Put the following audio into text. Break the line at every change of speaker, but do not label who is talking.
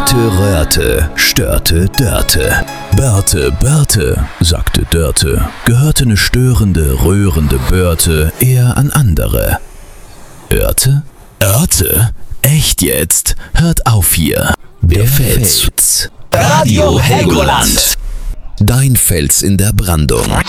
Röhrte, Röhrte, störte, Dörte. Börte, sagte Dörte, gehörte ne störende, rührende Börte eher an andere. Örte? Echt jetzt? Hört auf hier. Der Fels.
Radio Helgoland.
Dein Fels in der Brandung.